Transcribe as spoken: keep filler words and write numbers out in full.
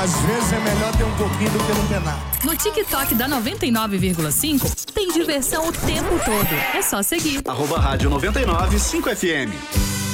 Às vezes é melhor ter um pouquinho do que não ter nada. No TikTok da noventa e nove vírgula cinco tem diversão o tempo todo. É só seguir. Arroba Rádio noventa e nove, cinco F M.